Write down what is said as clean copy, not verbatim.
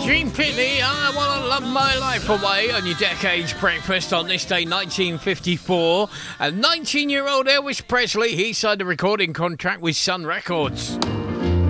Gene Pitney, I Want to Love My Life Away on your Decades Breakfast on this day, 1954. And 19-year-old Elvis Presley, he signed a recording contract with Sun Records.